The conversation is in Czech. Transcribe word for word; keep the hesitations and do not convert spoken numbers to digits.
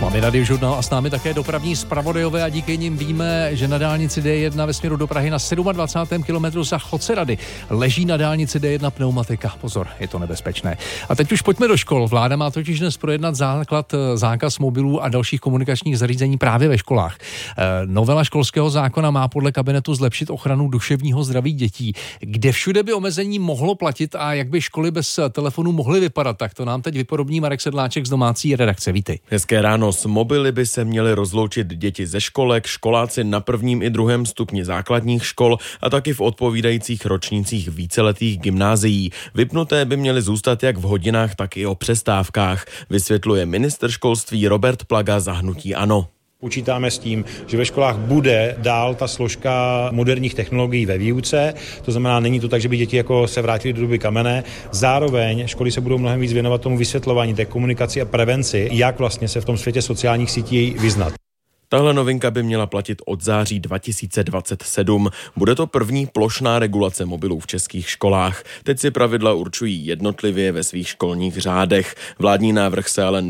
vámi Radiožurnál a s námi také dopravní zpravodajové a díky nim víme, že na dálnici D jedna ve směru do Prahy na dvacátém sedmém kilometru za Chocerady leží na dálnici D jedna pneumatika. Pozor, je to nebezpečné. A teď už pojďme do škol. Vláda má totiž dnes projednat základ zákaz mobilů a dalších komunikačních zařízení právě ve školách. Novela školského zákona má podle kabinetu zlepšit ochranu duševního zdraví dětí. Kde všude by omezení mohlo platit a jak by školy bez telefonu mohly vypadat, tak to nám teď vypodobní Marek Sedláček z domácí redakce. Vítej. Hezké ráno. S mobily by se měly rozloučit děti ze školek, školáci na prvním i druhém stupni základních škol a taky v odpovídajících ročnících víceletých gymnázií. Vypnuté by měly zůstat jak v hodinách, tak i o přestávkách, vysvětluje ministr školství Robert Plaga za hnutí ANO. Počítáme s tím, že ve školách bude dál ta složka moderních technologií ve výuce, to znamená, není to tak, že by děti jako se vrátily do doby kamenné. Zároveň školy se budou mnohem víc věnovat tomu vysvětlování, té komunikaci a prevenci, jak vlastně se v tom světě sociálních sítí vyznat. Tahle novinka by měla platit od září dva tisíce dvacet sedm. Bude to první plošná regulace mobilů v českých školách. Teď si pravidla určují jednotlivě ve svých školních řádech. Vládní návrh se ale